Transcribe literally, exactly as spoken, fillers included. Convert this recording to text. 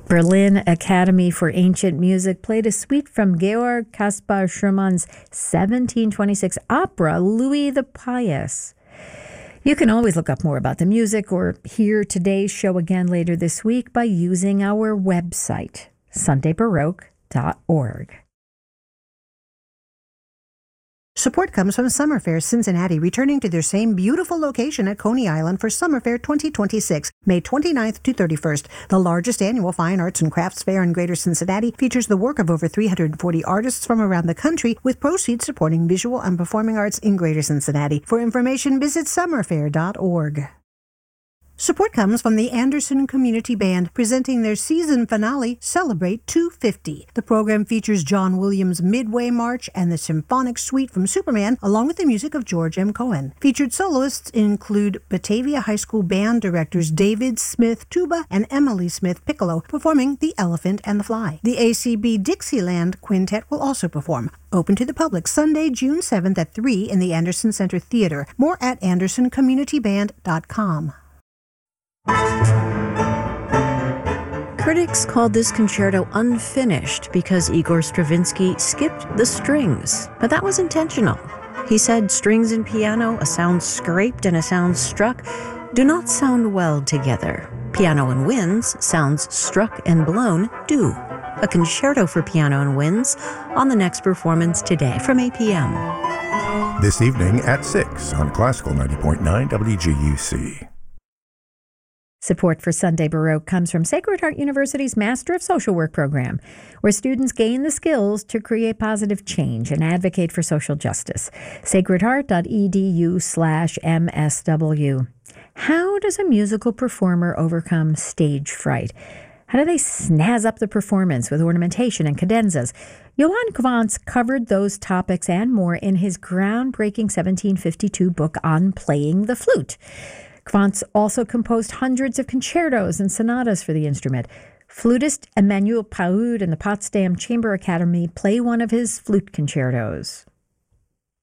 Berlin Academy for Ancient Music played a suite from Georg Caspar Schumann's seventeen twenty-six opera, Louis the Pious. You can always look up more about the music or hear today's show again later this week by using our website, sunday baroque dot org. Support comes from Summer Fair Cincinnati, returning to their same beautiful location at Coney Island for Summer Fair twenty twenty-six, May twenty-ninth to thirty-first. The largest annual fine arts and crafts fair in Greater Cincinnati features the work of over three hundred forty artists from around the country, with proceeds supporting visual and performing arts in Greater Cincinnati. For information, visit summer fair dot org. Support comes from the Anderson Community Band, presenting their season finale, Celebrate two fifty. The program features John Williams' Midway March and the Symphonic Suite from Superman, along with the music of George M. Cohen. Featured soloists include Batavia High School band directors David Smith tuba and Emily Smith piccolo, performing The Elephant and the Fly. The A C B Dixieland Quintet will also perform. Open to the public Sunday, June seventh at three in the Anderson Center Theater. More at anderson community band dot com. Critics called this concerto unfinished because Igor Stravinsky skipped the strings, but that was intentional. He said strings and piano, a sound scraped and a sound struck, do not sound well together. Piano and winds, sounds struck and blown, do. A concerto for piano and winds on the next performance today from eight p.m. This evening at six on Classical ninety point nine W G U C. Support for Sunday Baroque comes from Sacred Heart University's Master of Social Work program, where students gain the skills to create positive change and advocate for social justice. sacredheart.edu slash MSW. How does a musical performer overcome stage fright? How do they snazz up the performance with ornamentation and cadenzas? Johann Quantz covered those topics and more in his groundbreaking seventeen fifty-two book on playing the flute. Quantz also composed hundreds of concertos and sonatas for the instrument. Flutist Emmanuel Paoud and the Potsdam Chamber Academy play one of his flute concertos.